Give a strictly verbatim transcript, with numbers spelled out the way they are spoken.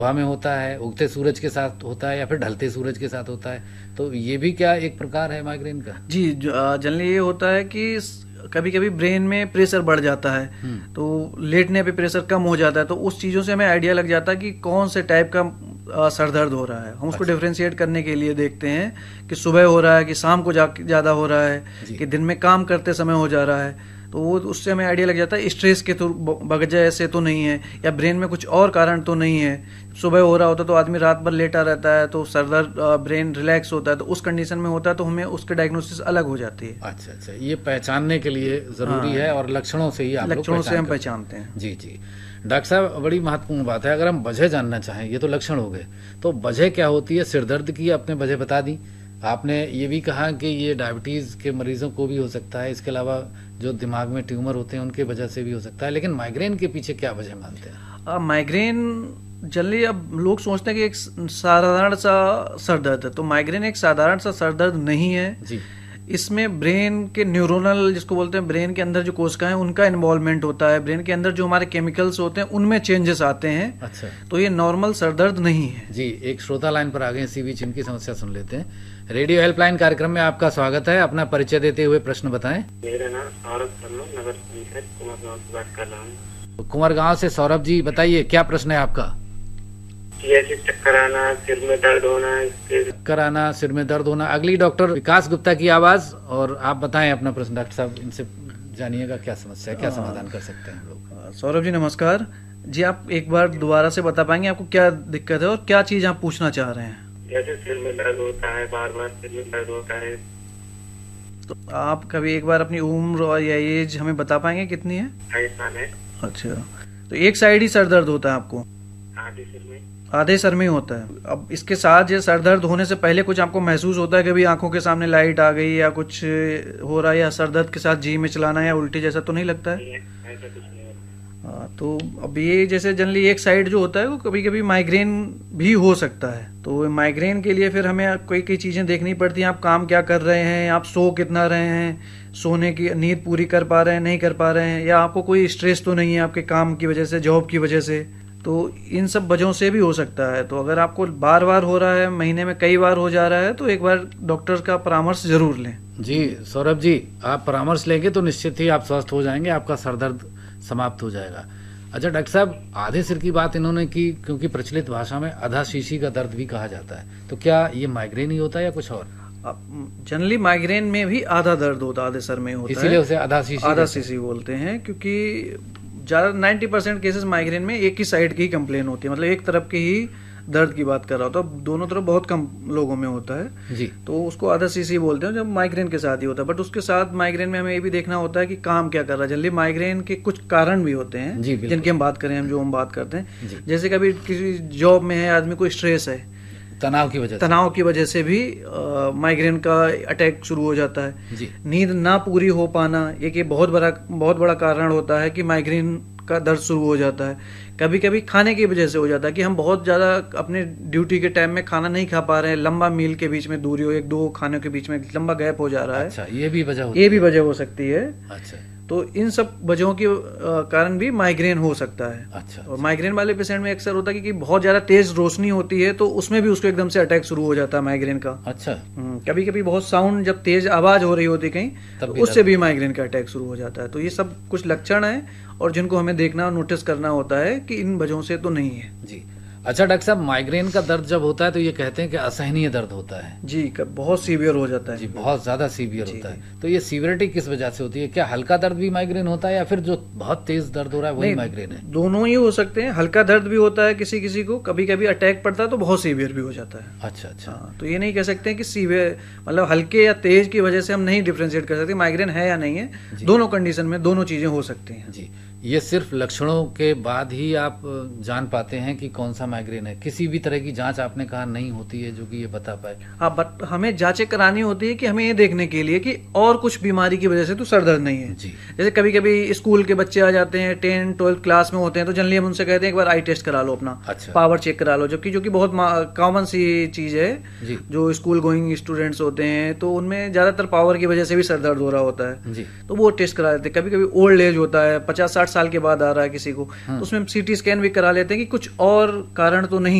सुबह में होता है, उगते सूरज के साथ होता है, या फिर ढलते सूरज के साथ होता है? तो ये भी क्या एक प्रकार है माइग्रेन का? जी, जनरली ये होता है कि कभी कभी ब्रेन में प्रेशर बढ़ जाता है, तो लेटने पे प्रेशर कम हो जाता है, तो उस चीज़ों से हमें आइडिया लग जाता है कि कौन से टाइप का सर दर्द हो रहा है। हम उसको अच्छा। डिफ्रेंशिएट करने के लिए देखते हैं कि सुबह हो रहा है कि शाम को ज़्यादा हो रहा है कि दिन में काम करते समय हो जा रहा है। तो वो उससे हमें आइडिया लग जाता है स्ट्रेस के तो वजह से तो नहीं है, या ब्रेन में कुछ और कारण तो नहीं है। सुबह हो रहा होता है तो आदमी रात भर लेटा रहता है, तो सर दर्द, ब्रेन रिलैक्स होता है, तो उस कंडीशन में होता है, तो हमें उसके डायग्नोसिस अलग हो जाती है। अच्छा अच्छा, ये पहचानने के लिए जरूरी है, और लक्षणों से ही आप लोग लक्षणों से हम पहचान पहचानते हैं। जी जी। डॉक्टर साहब, बड़ी महत्वपूर्ण बात है, अगर हम वजह जानना चाहें, ये तो लक्षण हो गए, तो वजह क्या होती है? सिर दर्द की आपने वजह बता दी, आपने ये भी कहा कि ये डायबिटीज के मरीजों को भी हो सकता है, इसके अलावा जो दिमाग में ट्यूमर होते हैं उनके वजह से भी हो सकता है, लेकिन माइग्रेन के पीछे क्या वजह मानते हैं? माइग्रेन जनरली अब लोग सोचते हैं कि एक साधारण सा सर दर्द है, तो माइग्रेन एक साधारण सा सर दर्द नहीं है जी। इसमें ब्रेन के न्यूरोनल, जिसको बोलते हैं, ब्रेन के अंदर जो कोशिकाएं, उनका इन्वॉल्वमेंट होता है। ब्रेन के अंदर जो हमारे केमिकल्स होते हैं उनमें चेंजेस आते हैं। अच्छा। तो ये नॉर्मल सर दर्द नहीं है। जी, एक श्रोता लाइन पर आ गए, इसी बीच इनकी समस्या सुन लेते हैं। रेडियो हेल्पलाइन कार्यक्रम में आपका स्वागत है, अपना परिचय देते हुए प्रश्न बताएं। मेरा नाम सौरभ शर्मा, नगर पंचायत कुमारगांव से बात कर रहा हूँ। कुमारगांव से सौरभ जी, बताइए क्या प्रश्न है आपका? ऐसे चक्कर आना, सिर में दर्द होना, चक्कर आना, सिर में दर्द होना। अगली डॉक्टर विकास गुप्ता की आवाज, और आप बताएं अपना प्रश्न। डॉक्टर साहब, इनसे जानिएगा क्या समस्या है, क्या समाधान कर सकते हैं हम लोग। सौरभ जी नमस्कार जी, आप एक बार दोबारा से बता पाएंगे आपको क्या दिक्कत है और क्या चीज आप पूछना चाह रहे हैं? जैसे सिर में दर्द होता है, बार बार सिर में दर्द होता है। तो आप कभी एक बार अपनी उम्र और या एज हमें बता पाएंगे कितनी है? ढाई साल है। अच्छा, तो एक साइड ही सर दर्द होता है आपको? आधे सिर में। आधे सर में ही होता है। अब इसके साथ ये सर दर्द होने से पहले कुछ आपको महसूस होता है, कभी आंखों के सामने लाइट आ गई या कुछ हो रहा है, या सर दर्द के साथ जी में चलाना या उल्टी जैसा तो नहीं लगता है? ऐसा कुछ नहीं होता। हाँ, तो अब ये जैसे जनरली एक साइड जो होता है वो कभी कभी माइग्रेन भी हो सकता है। तो माइग्रेन के लिए फिर हमें कोई कई चीज़ें देखनी पड़ती हैं। आप काम क्या कर रहे हैं, आप सो कितना रहे हैं, सोने की नींद पूरी कर पा रहे हैं, नहीं कर पा रहे हैं, या आपको कोई स्ट्रेस तो नहीं है आपके काम की वजह से, जॉब की वजह से। तो इन सब वजहों से भी हो सकता है। तो अगर आपको बार बार हो रहा है, महीने में कई बार हो जा रहा है, तो एक बार डॉक्टर का परामर्श जरूर लें। जी सौरभ जी, आप परामर्श लेंगे तो निश्चित ही आप स्वस्थ हो जाएंगे, आपका सर दर्द समाप्त हो जाएगा। अच्छा डॉक्टर साहब, आधे सिर की बात इन्होंने की, क्योंकि प्रचलित भाषा में आधा शीशी का दर्द भी कहा जाता है, तो क्या ये माइग्रेन ही होता है या कुछ और? जनरली माइग्रेन में भी आधा दर्द होता है, आधे सर में होता है, इसीलिए उसे आधा शीशी आधा शीशी बोलते हैं। क्योंकि ज्यादा नाइन्टी परसेंट केसेस माइग्रेन में एक ही साइड की कंप्लेन होती है, मतलब एक तरफ की ही दर्द की बात कर रहा होता है, दोनों तरफ बहुत कम लोगों में होता है जी। तो उसको आधा सीसी बोलते हैं, जब माइग्रेन के साथ ही होता है। बट उसके साथ माइग्रेन में हमें ये भी देखना होता है कि काम क्या कर रहा है। जल्दी माइग्रेन के कुछ कारण भी होते हैं जिनकी हम बात करें, हम जो हम बात करते हैं, जैसे कभी किसी जॉब में है आदमी को स्ट्रेस है, तनाव की वजह तनाव की वजह से भी माइग्रेन का अटैक शुरू हो जाता है। जी। नींद ना पूरी हो पाना एक ये बहुत बड़ा बहुत बड़ा कारण होता है कि माइग्रेन का दर्द शुरू हो जाता है। कभी कभी खाने की वजह से हो जाता है कि हम बहुत ज़्यादा अपने ड्यूटी के टाइम में खाना नहीं खा पा रहे हैं, लंबा मील के बीच में दूरी हो, एक दो खाने के बीच में लंबा गैप हो जा रहा है। अच्छा, ये भी वजह होती ये भी वजह हो सकती है। अच्छा, तो इन सब वजहों के कारण भी माइग्रेन हो सकता है। अच्छा, और माइग्रेन वाले पेशेंट में अक्सर होता है कि बहुत ज्यादा तेज रोशनी होती है, तो उसमें भी उसको एकदम से अटैक शुरू हो जाता है माइग्रेन का। अच्छा। कभी कभी बहुत साउंड, जब तेज आवाज हो रही होती कहीं, तो उससे भी माइग्रेन का अटैक शुरू हो जाता है। तो ये सब कुछ लक्षण है और जिनको हमें देखना और नोटिस करना होता है कि इन वजहों से तो नहीं है। जी। अच्छा डॉक्टर साहब, माइग्रेन का दर्द जब होता है तो ये कहते हैं कि असहनीय दर्द होता है। जी, बहुत सीवियर हो जाता है। जी, बहुत ज्यादा सीवियर होता है। तो ये सीवियरिटी किस वजह से होती है? क्या हल्का दर्द भी माइग्रेन होता है, या फिर जो बहुत तेज दर्द हो रहा है वही माइग्रेन है? दोनों ही हो सकते हैं। हल्का दर्द भी होता है किसी किसी को, कभी कभी अटैक पड़ता है तो बहुत सीवियर भी हो जाता है। अच्छा अच्छा। हाँ, तो ये नहीं कह सकते कि सीवियर मतलब हल्के या तेज की वजह से हम नहीं डिफ्रेंशिएट कर सकते माइग्रेन है या नहीं है। दोनों कंडीशन में दोनों चीजें हो सकती हैं। जी, ये सिर्फ लक्षणों के बाद ही आप जान पाते हैं कि कौन सा माइग्रेन है? किसी भी तरह की जांच आपने कहा नहीं होती है जो कि ये बता पाए? हाँ, बट हमें जांचें करानी होती है कि हमें ये देखने के लिए कि और कुछ बीमारी की वजह से तो सर दर्द नहीं है। जी। जैसे कभी कभी स्कूल के बच्चे आ जाते हैं, टेन ट्वेल्थ क्लास में होते हैं, तो जनरली हम उनसे कहते हैं एक बार आई टेस्ट करा लो अपना। अच्छा। पावर चेक करा लो, जबकि जो कि बहुत कॉमन सी चीज है। जी। जो स्कूल गोइंग स्टूडेंट्स होते हैं तो उनमें ज्यादातर पावर की वजह से भी सर दर्द हो रहा होता है। जी। तो वो टेस्ट करा देते हैं। कभी कभी ओल्ड एज होता है, पचास साठ साल के बाद आ रहा है किसी को, तो उसमें सीटी स्कैन भी करा लेते हैं कि कुछ और कारण तो नहीं